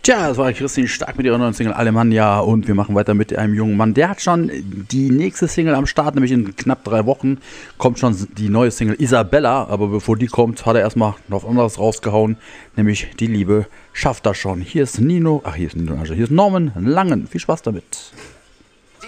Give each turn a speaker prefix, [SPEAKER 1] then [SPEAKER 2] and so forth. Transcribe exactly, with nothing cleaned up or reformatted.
[SPEAKER 1] Tja, das war Christine Stark mit ihrer neuen Single Alemannia und wir machen weiter mit einem jungen Mann. Der hat schon die nächste Single am Start, nämlich in knapp drei Wochen kommt schon die neue Single Isabella, aber bevor die kommt, hat er erstmal noch was anderes rausgehauen, nämlich Die Liebe schafft das schon. Hier ist Nino, ach hier ist Nino, hier ist Norman Langen. Viel Spaß damit.